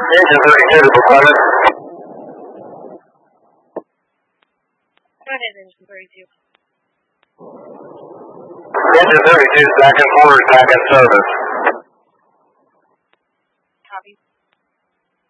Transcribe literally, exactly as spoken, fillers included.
Engine thirty-two to deployment. Go ahead, engine thirty-two. Engine thirty-two is back in forward, back in service.